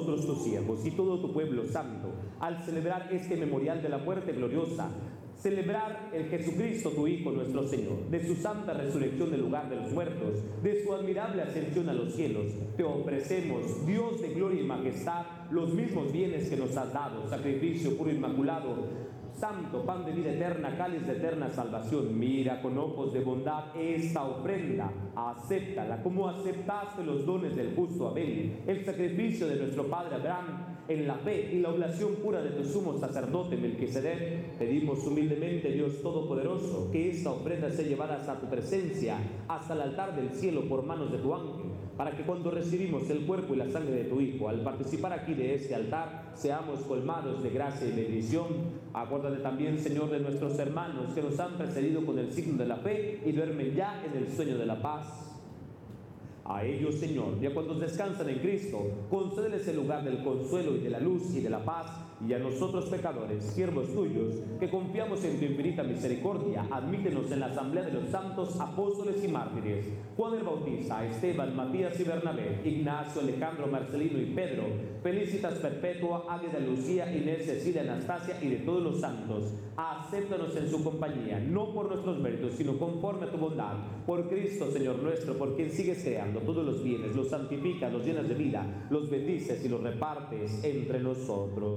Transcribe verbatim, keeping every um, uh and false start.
nosotros tus siervos y todo tu pueblo santo, al celebrar este memorial de la muerte gloriosa, celebrar el Jesucristo, tu Hijo, nuestro Señor, de su santa resurrección del lugar de los muertos, de su admirable ascensión a los cielos, te ofrecemos, Dios de gloria y majestad, los mismos bienes que nos has dado, sacrificio puro e inmaculado, santo, pan de vida eterna, cáliz de eterna salvación. Mira con ojos de bondad esta ofrenda, acéptala como aceptaste los dones del justo Abel, el sacrificio de nuestro padre Abraham, en la fe y la oblación pura de tu sumo sacerdote Melquisedec. Pedimos humildemente, Dios Todopoderoso, que esta ofrenda sea llevada hasta tu presencia, hasta el altar del cielo por manos de tu ángel, para que cuando recibimos el cuerpo y la sangre de tu Hijo, al participar aquí de este altar, seamos colmados de gracia y bendición. Acuérdate también, Señor, de nuestros hermanos que nos han precedido con el signo de la fe y duermen ya en el sueño de la paz. A ellos, Señor, y a cuantos descansan en Cristo, concédeles el lugar del consuelo y de la luz y de la paz, y a nosotros pecadores, siervos tuyos, que confiamos en tu infinita misericordia, admítenos en la asamblea de los santos apóstoles y mártires, Juan el Bautista, Esteban, Matías y Bernabé, Ignacio, Alejandro, Marcelino y Pedro, Felicitas Perpetua, Águeda, Lucía, Inés, Cecilia, Anastasia y de todos los santos. Acéptanos en su compañía, no por nuestros méritos, sino conforme a tu bondad, por Cristo, Señor nuestro, por quien sigues creando todos los bienes, los santificas, los llenas de vida, los bendices y los repartes entre nosotros.